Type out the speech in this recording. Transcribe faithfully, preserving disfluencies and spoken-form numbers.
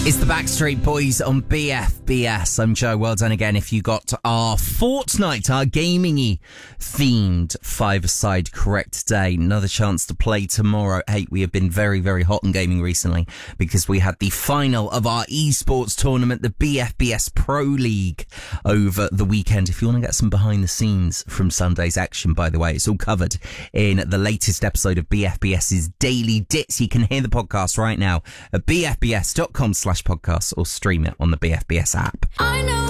It's the Backstreet Boys on B F B S. I'm Joe. Well done again if you got our Fortnite, our gaming-y themed five-a-side correct today. Another chance to play tomorrow. Hey, we have been very, very hot on gaming recently because we had the final of our esports tournament, the B F B S Pro League, over the weekend. If you want to get some behind the scenes from Sunday's action, by the way, it's all covered in the latest episode of BFBS's Daily Dits. You can hear the podcast right now at bfbs.com slash podcast or stream it on the B F B S app. I know